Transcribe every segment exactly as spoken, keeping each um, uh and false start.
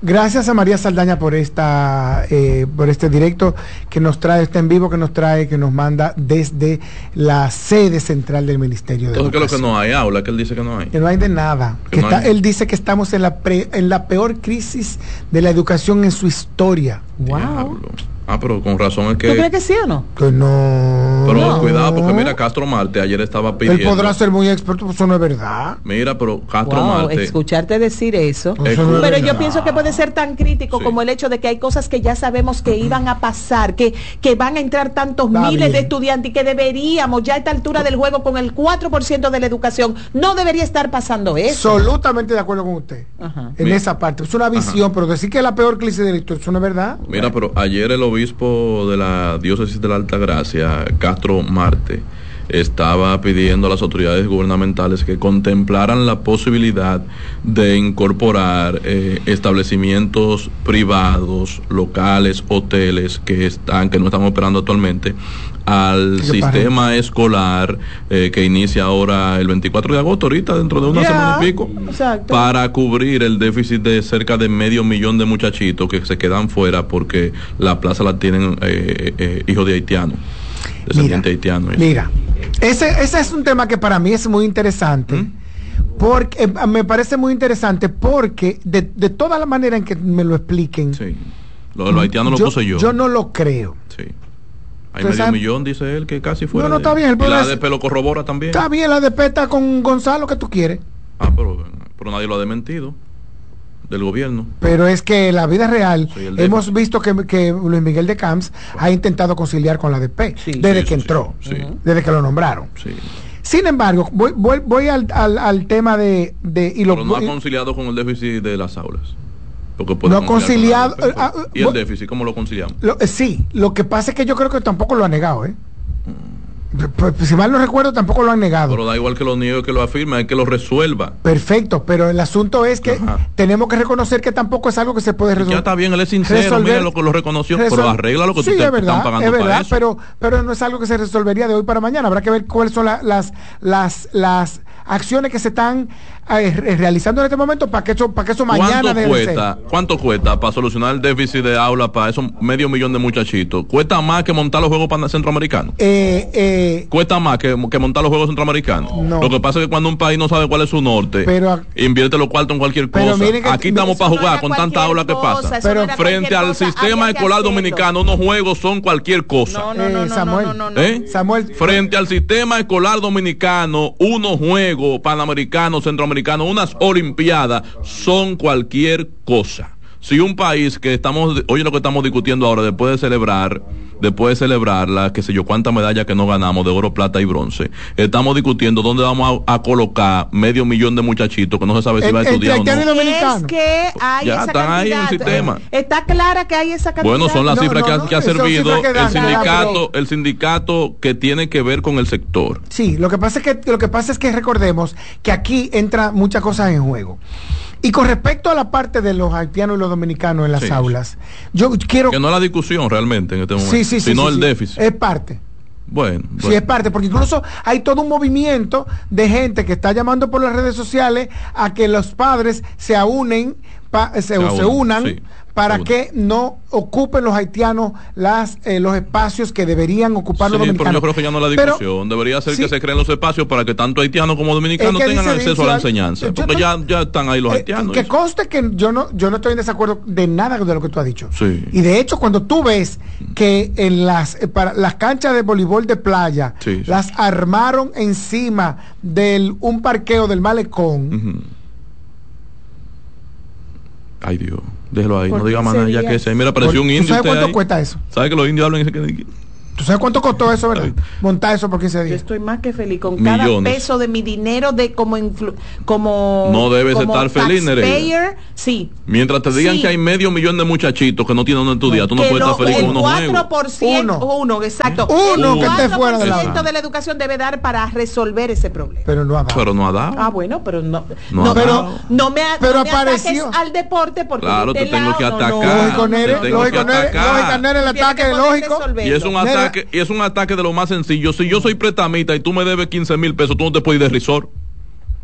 Gracias a María Saldaña por esta eh, por este directo que nos trae, este en vivo que nos trae, que nos manda desde la sede central del Ministerio de Entonces, ¿qué es lo que Educación? no hay? Aula, que él dice que no hay. Que no hay de nada. Que Que no está, hay. él dice que estamos en la pre, en la peor crisis de la educación en su historia. Wow. Diablo. Ah, pero con razón es que... ¿Tú crees que sí o no? Que no. Pero No. cuidado, porque mira, Castro Marte ayer estaba Él pidiendo... podrá ser muy experto, pero eso no es verdad. Mira, pero Castro Wow, Marte... escucharte decir eso. Eso no es Pero yo verdad. pienso que puede ser tan crítico Sí. como el hecho de que hay cosas que ya sabemos que iban a pasar, que, que van a entrar tantos Está miles de bien. estudiantes y que deberíamos ya a esta altura del juego con el cuatro por ciento de la educación, no debería estar pasando eso. Absolutamente de acuerdo con usted. Ajá. En Mira. esa parte. Es una visión, pero decir que es la peor crisis de la historia, eso no es verdad. Mira, pero ayer el obispo de la diócesis de la Altagracia, Castro Marte, estaba pidiendo a las autoridades gubernamentales que contemplaran la posibilidad de incorporar eh, establecimientos privados, locales, hoteles que están, que no están operando actualmente, al ¿Qué sistema parece? escolar eh, que inicia ahora el veinticuatro de agosto, ahorita dentro de una Ya, semana y pico, exacto. para cubrir el déficit de cerca de medio millón de muchachitos que se quedan fuera porque la plaza la tienen eh, eh, hijos de haitianos, descendientes haitianos. eso. Mira, ese, ese es un tema que para mí es muy interesante. ¿Mm? Porque eh, me parece muy interesante porque de, de toda la manera en que me lo expliquen, Sí, lo de los haitianos lo yo, puse yo. yo no lo creo. Sí. Hay Entonces, medio ¿sabe? millón, dice él, que casi fuera. No, no, de- está bien, el Y la problema A D P es- lo corrobora también. Está bien la de Peta con Gonzalo que tú quieres, Ah, pero, pero nadie lo ha desmentido del gobierno. pero es que en la vida real Soy el hemos déficit. visto que, que Luis Miguel de Camps ha intentado conciliar con la A D P Sí. desde Sí, que sí, entró, sí, sí. desde que lo nombraron. Sí. Sin embargo, voy, voy, voy al, al, al tema de, de y lo, Pero no ha y- conciliado con el déficit de las aulas. Porque puede No ha conciliar con conciliado, la A D P, eh, ah, ¿Y el voy- déficit cómo lo conciliamos? Lo- eh, sí, lo que pasa es que yo creo que tampoco lo ha negado, ¿eh? Pues, si mal no recuerdo, tampoco lo han negado. Pero da igual que lo niegue que lo afirme, hay que lo resuelva. Perfecto, pero el asunto es que Ajá. tenemos que reconocer que tampoco es algo que se puede resolver. Ya está bien, él es sincero, mira lo que lo reconoció, pero arregla lo que sí, tú te es verdad, están pagando es verdad, para eso. pero pero no es algo que se resolvería de hoy para mañana. Habrá que ver cuáles son la- las las las acciones que se están eh, re- realizando en este momento para que eso para que eso mañana ¿Cuánto debe cuesta, ser. ¿Cuánto cuesta para solucionar el déficit de aula para esos medio millón de muchachitos? ¿Cuesta más que montar los juegos pan- centroamericanos? Eh, eh, ¿Cuesta más que, que montar los juegos centroamericanos? No. Lo que pasa es que cuando un país no sabe cuál es su norte, Pero- invierte los cuartos en cualquier Pero cosa. miren que- Aquí estamos eso para no jugar era con tanta cualquier aula que cosa, pasa. eso Pero no era frente cualquier al cosa, sistema había que escolar hacerlo. dominicano, unos juegos son cualquier cosa. No, no, no, Eh, no, no, Samuel. no, no, no. ¿Eh? Samuel, Frente al sistema escolar dominicano, unos juegos panamericanos, centroamericanos, unas olimpiadas son cualquier cosa. Si un país que estamos, oye lo que estamos discutiendo ahora, después de celebrar, después de celebrar las, qué sé yo, cuántas medallas que no ganamos de oro, plata y bronce, estamos discutiendo dónde vamos a, a colocar medio millón de muchachitos que no se sabe si En- va a estudiar o entre no. haitiano y dominicano. Es que hay Ya esa están ahí en el cantidad. sistema. Está clara que hay esa cantidad. Bueno, son las No, cifras no, que, ha, no, que ha son servido cifras que dan, el sindicato, claro. el sindicato que tiene que ver con el sector. Sí, lo que pasa es que lo que pasa es que recordemos que aquí entra muchas cosas en juego. Y con respecto a la parte de los haitianos y los dominicanos en las Sí, aulas, yo quiero Que no es la discusión realmente en este momento, sí, sí, sí, sino sí, el sí. déficit. Es parte. Bueno, Sí, bueno. es parte, porque incluso hay todo un movimiento de gente que está llamando por las redes sociales a que los padres se unen, pa- se, Se se unan, unan sí, para se unan. que no ocupen los haitianos las eh, los espacios que deberían ocupar los Sí, pero dominicanos. yo creo que ya no es la Pero- discusión. Debería ser sí. que se creen los espacios para que tanto haitianos como dominicanos Es que tengan dice acceso a la Vinci, enseñanza. yo Porque no- ya, ya están ahí los Eh, haitianos. que conste que yo no yo no estoy en desacuerdo de nada de lo que tú has dicho. Sí. Y de hecho, cuando tú ves que en las eh, para las canchas de voleibol de playa Sí, sí. las armaron encima de un parqueo del malecón, Ujú. Ay, Dios. Déjelo ahí. ¿Por No qué diga más nada ya sería que se. Mira, pareció un ¿tú indio. sabes usted cuánto ahí. cuesta eso? ¿Sabe que los indios hablan ese? ¿Tú sabes cuánto costó eso, verdad? Ay. Montar eso por quince Yo días. estoy más que feliz con cada Millones. peso de mi dinero de como influ- como No debes como estar feliz, Nereida. taxpayer, sí. Mientras te digan Sí. que hay medio millón de muchachitos que no tienen donde estudiar, tú no Que puedes lo- estar feliz el con unos cuatro juegos. por ciento, Uno. uno, exacto. Uno el que esté fuera de la- cuatro por ciento de la educación debe dar para resolver ese problema. Pero no ha dado. Pero no ha dado. Ah, bueno, pero no, No no, ha pero dado. no me, a- Pero no me apareció. ataques al deporte porque Claro, de te este tengo lado, que no, no, atacar. Lógico, Te Nere, tengo lógico, que Nere, atacar. lógico, Nere, el Tiene que ataque es poder lógico. resolverlo. Y es un Nere- ataque, y es un ataque de lo más sencillo. Si yo soy prestamista y tú me debes quince mil pesos, tú no te puedes ir de risor.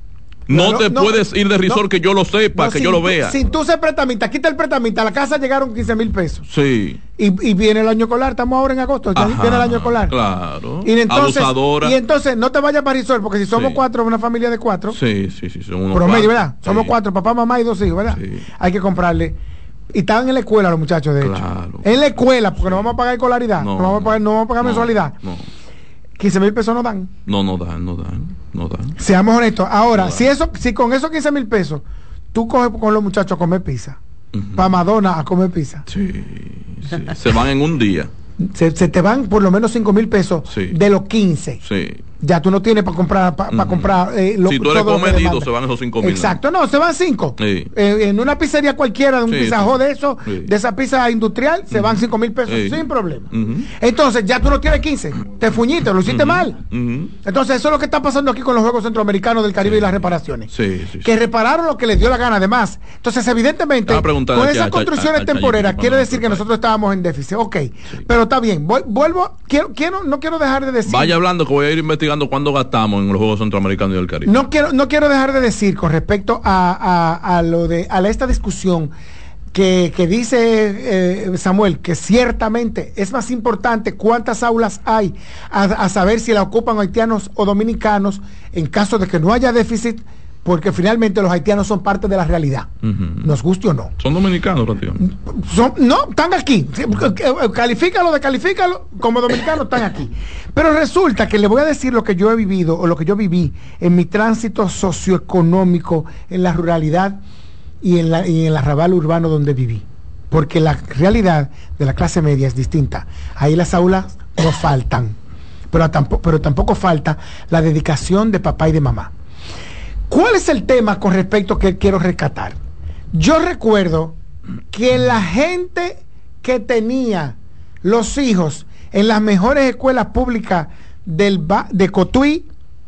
No, no te no, puedes ir de risor no, que yo lo sepa, no, que sin, yo lo vea. Sin tú ser prestamista, quita el prestamista, a la casa llegaron quince mil pesos. Sí. Y, y viene el año escolar, estamos ahora en agosto, ya Ajá, viene el año escolar. Claro. Y entonces, Abusadora. y entonces no te vayas para risor, porque si somos Sí. cuatro, una familia de cuatro, Sí, sí, sí. Son unos promedio, cuantos. ¿verdad? Somos Sí. cuatro, papá, mamá y dos hijos, ¿verdad? Sí. Hay que comprarle. Y estaban en la escuela los muchachos, de Claro. hecho. En la escuela, porque no vamos a pagar escolaridad, no, No, vamos a pagar, no vamos a pagar no, mensualidad. No, quince mil pesos no dan. no, no dan, no dan, no dan. Seamos honestos. Ahora, No si eso, si con esos quince mil pesos, tú coges con los muchachos a comer pizza, Ujú. para Madonna a comer pizza, Sí, sí. Se van en un día. se, se te van por lo menos cinco mil pesos Sí. de los quince. Sí. Ya tú no tienes para comprar para Ujú. comprar eh, lo, Si tú eres todo lo que comedido, demanda. se van esos cinco mil. Exacto, no, se van cinco. Sí. Eh, en una pizzería cualquiera, de un Sí, pizzajó sí. de eso, Sí. de esa pizza industrial, se van cinco mil pesos Sí. sin problema. Ujú. Entonces, ya tú no tienes quince, te fuñiste, lo hiciste Ujú. mal. Ujú. Entonces, eso es lo que está pasando aquí con los Juegos Centroamericanos del Caribe y las reparaciones. Sí, sí, Que sí. repararon lo que les dio la gana, además. Entonces, evidentemente, Te voy a preguntar con aquí esas a- construcciones a- a- a- temporeras, a- quiere a- decir que a- nosotros estábamos en déficit. Ok, pero está bien. Vuel- Vuelvo, quiero, quiero, no quiero dejar de decir. Vaya hablando que voy a ir investigando cuándo gastamos en los Juegos Centroamericanos y del Caribe. No quiero, no quiero dejar de decir con respecto a, a, a lo de a esta discusión que, que dice eh, Samuel, que ciertamente es más importante cuántas aulas hay a, a saber si la ocupan haitianos o dominicanos en caso de que no haya déficit, porque finalmente los haitianos son parte de la realidad, Ujú. nos guste o no. Son dominicanos prácticamente. Son, no, están aquí. Sí, califícalo, descalifícalo, como dominicanos están aquí. Pero resulta que le voy a decir lo que yo he vivido o lo que yo viví en mi tránsito socioeconómico en la ruralidad y en, la, y en el arrabal urbano donde viví. Porque la realidad de la clase media es distinta. Ahí las aulas no faltan, pero tampoco, pero tampoco falta la dedicación de papá y de mamá. ¿Cuál es el tema con respecto que quiero rescatar? Yo recuerdo que la gente que tenía los hijos en las mejores escuelas públicas del ba de Cotuí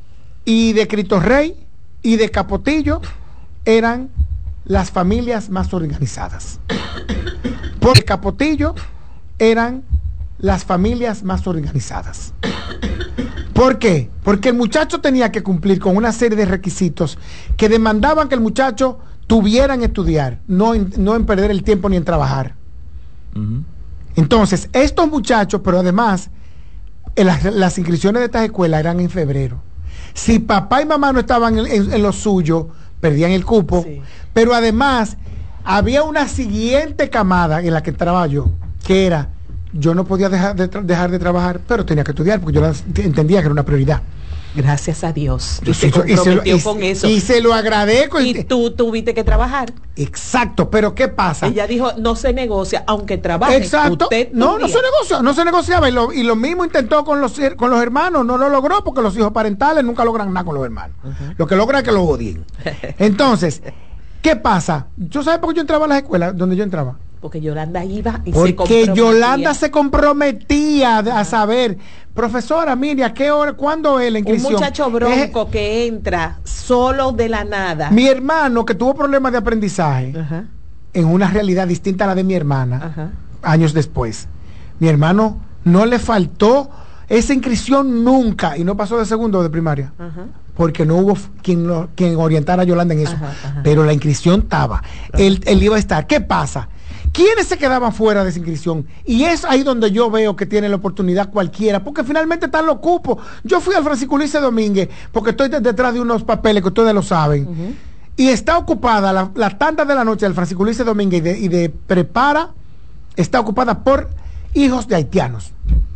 y de Cristo Rey y de Capotillo eran las familias más organizadas. Por Capotillo eran las familias más organizadas. ¿Por qué? Porque el muchacho tenía que cumplir con una serie de requisitos que demandaban que el muchacho tuviera en estudiar, no en, no en perder el tiempo ni en trabajar. Ujú. Entonces, estos muchachos, pero además, en las, las inscripciones de estas escuelas eran en febrero. Si papá y mamá no estaban en, en, en lo suyo, perdían el cupo, Sí. pero además había una siguiente camada en la que entraba yo, que era, yo no podía dejar de, tra- dejar de trabajar, pero tenía que estudiar, porque yo la- entendía que era una prioridad. Gracias a Dios. Y Y se se lo- y se lo- comprometió y- con eso. y se lo agradezco. Y tú tuviste que trabajar. Exacto, pero ¿qué pasa? Ella dijo, no se negocia, aunque trabaje. Exacto. Usted No, no tendría. se negocia, no se negociaba. Y lo, y lo mismo intentó con los, her- con los hermanos, no lo logró porque los hijos parentales nunca logran nada con los hermanos. Ujú. Lo que logra es que los odien. Entonces, ¿qué pasa? ¿Yo sabes por qué yo entraba a las escuelas donde yo entraba? Porque Yolanda iba y se Porque comprometía. Yolanda se comprometía a, a saber, profesora, mire, ¿a qué hora, cuándo es la Un inscripción? muchacho bronco que entra solo de la nada. Es- mi hermano que tuvo problemas de aprendizaje Ajá, en una realidad distinta a la de mi hermana, ajá. años después. Mi hermano no le faltó esa inscripción nunca y no pasó de segundo de primaria. Ajá. Porque no hubo f- quien, lo- quien orientara a Yolanda en eso. Ajá, ajá. Pero la inscripción estaba. Él, él iba a estar. ¿Qué pasa? ¿Quiénes se quedaban fuera de esa inscripción? Y es ahí donde yo veo que tiene la oportunidad cualquiera, porque finalmente están los cupos. Yo fui al Francisco Ulises Domínguez, porque estoy de- detrás de unos papeles que ustedes lo saben. Ujú. Y está ocupada la, la tanda de la noche del Francisco Ulises Domínguez y de, y de prepara, está ocupada por hijos de haitianos.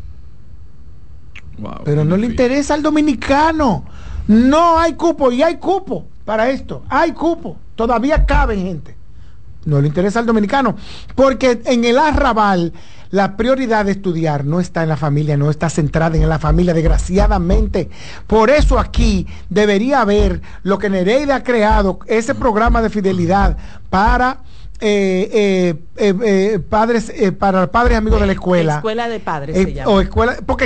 Wow, Pero qué no le difícil. interesa al dominicano. No hay cupo, y hay cupo para esto. Hay cupo. Todavía caben gente. No le interesa al dominicano. Porque en el arrabal, la prioridad de estudiar no está en la familia, no está centrada en la familia, desgraciadamente. Por eso aquí debería haber lo que Nereida ha creado, ese programa de fidelidad para eh, eh, eh, eh, padres, eh, para padres amigos de la escuela. Escuela de padres Eh, se llama. o escuela, porque